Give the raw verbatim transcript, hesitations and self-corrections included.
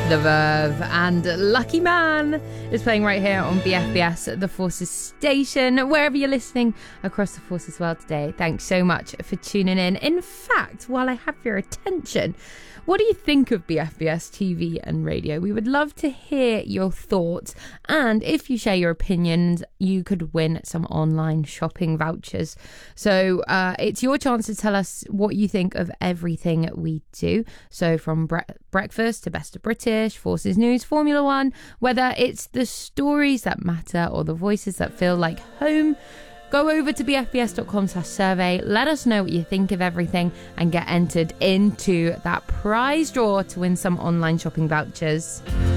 The Verve and Lucky Man is playing right here on B F B S, the Forces station, wherever you're listening across the Forces world today. Thanks so much for tuning in. In fact, while I have your attention, what do you think of B F B S T V and radio? We would love to hear your thoughts, and if you share your opinions, you could win some online shopping vouchers. So uh, it's your chance to tell us what you think of everything we do. So from bre- breakfast to Best of British, Forces News, Formula One, whether it's the stories that matter or the voices that feel like home. Go over to bfbs.com slash survey, let us know what you think of everything, and get entered into that prize draw to win some online shopping vouchers.